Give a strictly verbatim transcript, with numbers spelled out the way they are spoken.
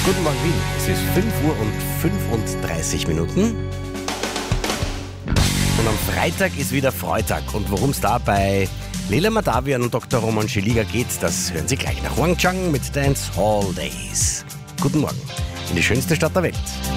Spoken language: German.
Guten Morgen Wien, es ist fünf Uhr und fünfunddreißig Minuten. Und am Freitag ist wieder Freitag. Und worum es da bei Leila Madavian und Doktor Roman Schiliga geht, das hören Sie gleich nach Wang Chang mit Dance Hall Days. Guten Morgen in die schönste Stadt der Welt.